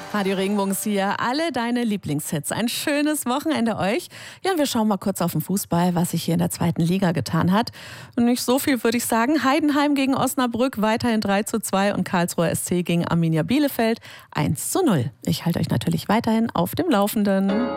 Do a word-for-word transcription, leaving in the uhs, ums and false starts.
Radio Regenbogens hier, alle deine Lieblingshits. Ein schönes Wochenende euch. Ja, wir schauen mal kurz auf den Fußball, was sich hier in der zweiten Liga getan hat. Und nicht so viel, würde ich sagen. Heidenheim gegen Osnabrück, weiterhin drei zu zwei und Karlsruher S C gegen Arminia Bielefeld eins zu null. Ich halte euch natürlich weiterhin auf dem Laufenden.